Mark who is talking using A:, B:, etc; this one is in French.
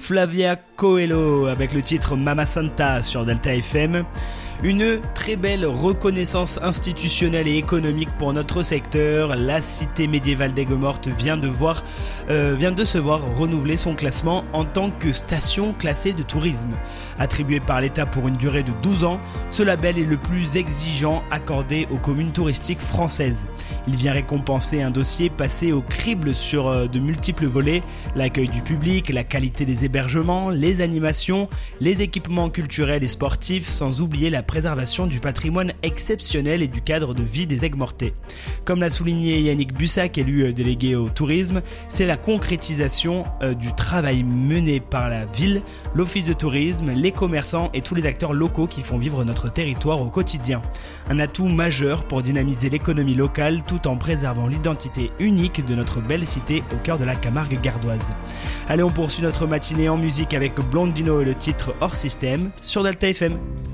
A: Flavia Coelho avec le titre Mama Santa sur Delta FM. Une très belle reconnaissance institutionnelle et économique pour notre secteur. La cité médiévale d'Aigues-Mortes vient de se voir renouveler son classement en tant que station classée de tourisme. Attribué par l'État pour une durée de 12 ans, ce label est le plus exigeant accordé aux communes touristiques françaises. Il vient récompenser un dossier passé au crible sur de multiples volets, l'accueil du public, la qualité des hébergements, les animations, les équipements culturels et sportifs, sans oublier la préservation du patrimoine exceptionnel et du cadre de vie des Aigues-Mortais. Comme l'a souligné Yannick Bussac, élu délégué au tourisme, c'est la concrétisation du travail mené par la ville, l'office de tourisme, les commerçants et tous les acteurs locaux qui font vivre notre territoire au quotidien. Un atout majeur pour dynamiser l'économie locale tout en préservant l'identité unique de notre belle cité au cœur de la Camargue gardoise. Allez, on poursuit notre matinée en musique avec Blondino et le titre Hors Système sur Delta FM.